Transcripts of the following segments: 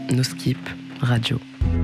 No Skip Radio.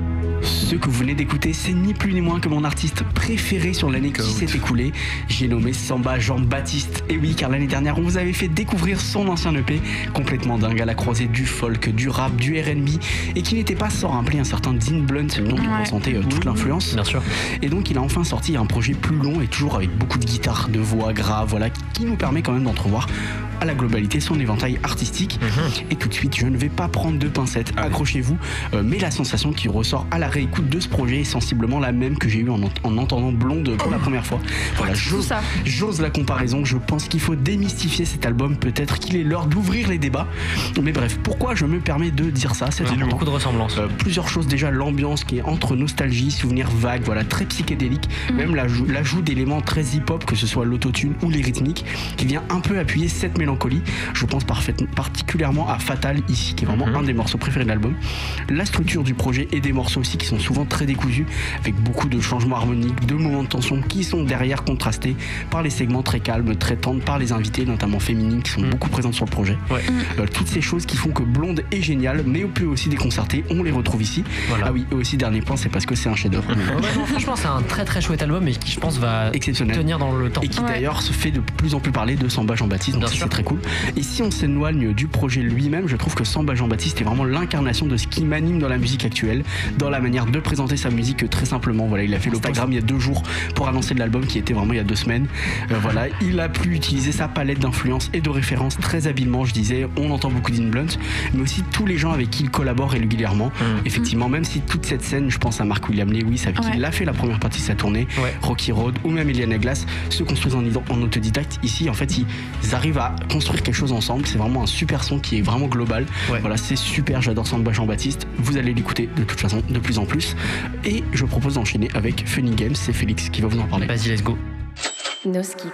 Ce que vous venez d'écouter, c'est ni plus ni moins que mon artiste préféré sur l'année qui s'est écoulée. J'ai nommé Samba Jean-Baptiste. Et oui, car l'année dernière, on vous avait fait découvrir son ancien EP, complètement dingue à la croisée du folk, du rap, du R&B, et qui n'était pas sans rappeler un certain Dean Blunt, dont on ressentait toute l'influence. Bien sûr. Et donc, il a enfin sorti un projet plus long et toujours avec beaucoup de guitare, de voix graves, voilà, qui nous permet quand même d'entrevoir à la globalité son éventail artistique. Et tout de suite, je ne vais pas prendre de pincettes, accrochez-vous, mais la sensation qui ressort à la réécoute de ce projet est sensiblement la même que j'ai eue en entendant Blonde pour la première fois. Voilà, j'ose la comparaison, je pense qu'il faut démystifier cet album, peut-être qu'il est l'heure d'ouvrir les débats. Mais bref, pourquoi je me permets de dire ça? C'est beaucoup de ressemblances. Plusieurs choses, déjà l'ambiance qui est entre nostalgie, souvenirs vagues, voilà, très psychédélique, même l'ajout d'éléments très hip-hop, que ce soit l'autotune ou les rythmiques, qui vient un peu appuyer cette mélancolie. Je pense particulièrement à Fatal ici, qui est vraiment un des morceaux préférés de l'album. La structure du projet et des morceaux aussi qui sont souvent très décousus, avec beaucoup de changements harmoniques, de moments de tension qui sont derrière contrastés par les segments très calmes, très tendres, par les invités, notamment féminines, qui sont beaucoup présentes sur le projet. Toutes ces choses qui font que Blonde est génial, mais on peut aussi déconcerter, on les retrouve ici. Voilà. Ah oui, et aussi dernier point, c'est parce que c'est un chef-d'œuvre. Franchement, c'est un très très chouette album et qui, je pense, va tenir dans le temps. Et qui d'ailleurs se fait de plus en plus parler de Samba Jean-Baptiste, donc c'est très cool. Et si on s'éloigne du projet lui-même, je trouve que Samba Jean-Baptiste est vraiment l'incarnation de ce qui m'anime dans la musique actuelle, dans la manière de présenter sa musique très simplement. Voilà, il a fait l'Opagram il y a 2 jours pour annoncer de l'album qui était vraiment il y a 2 semaines. Voilà, il a pu utiliser sa palette d'influences et de références très habilement. Je disais, on entend beaucoup Dean Blunt, mais aussi tous les gens avec qui il collabore régulièrement. Effectivement, même si toute cette scène, je pense à Mark-William Lewis avec qui il a fait la première partie de sa tournée, Rocky Road ou même Eliana Glass, se construisent en autodidacte. Ici, en fait, ils arrivent à construire quelque chose ensemble. C'est vraiment un super son qui est vraiment global. Voilà, c'est super, j'adore Samba Jean-Baptiste. Vous allez l'écouter de toute façon de plus en plus. Et je propose d'enchaîner avec Funny Games. C'est Félix qui va vous en parler. Vas-y, let's go. No Skip.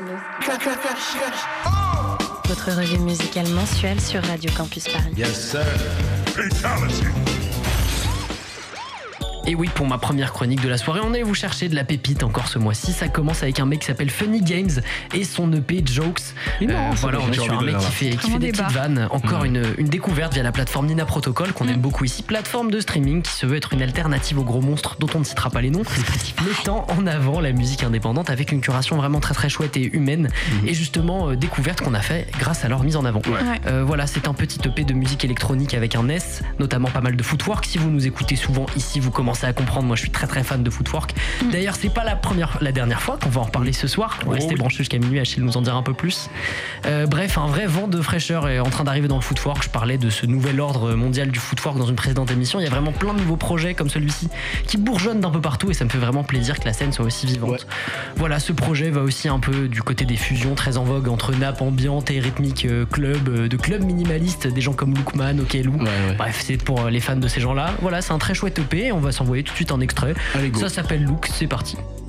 Votre revue musicale mensuelle sur Radio Campus Paris. Yes, sir. Fatality. Et oui, pour ma première chronique de la soirée, on allait vous chercher de la pépite encore ce mois-ci. Ça commence avec un mec qui s'appelle Funny Games et son EP Jokes. Voilà, on est sur un mec qui fait des petites vannes. Encore une découverte via la plateforme Nina Protocol qu'on aime beaucoup ici. Plateforme de streaming qui se veut être une alternative aux gros monstres dont on ne citera pas les noms, mettant en avant la musique indépendante avec une curation vraiment très très chouette et humaine. Et justement, découverte qu'on a fait grâce à leur mise en avant. Voilà, c'est un petit EP de musique électronique avec un S, notamment pas mal de footwork. Si vous nous écoutez souvent ici, vous commencez à comprendre, moi je suis très très fan de footwork. D'ailleurs, c'est pas la dernière fois qu'on va en reparler ce soir. Restez branchés jusqu'à minuit, Achille nous en dira un peu plus. Bref, un vrai vent de fraîcheur est en train d'arriver dans le footwork. Je parlais de ce nouvel ordre mondial du footwork dans une précédente émission. Il y a vraiment plein de nouveaux projets comme celui-ci qui bourgeonnent d'un peu partout et ça me fait vraiment plaisir que la scène soit aussi vivante. Voilà, ce projet va aussi un peu du côté des fusions très en vogue entre nappe ambiante et rythmique de club minimaliste, des gens comme Lookman, Okelou. Bref, c'est pour les fans de ces gens-là. Voilà, c'est un très chouette EP. On va s'envoyer tout de suite un extrait. Ça s'appelle Look, c'est parti.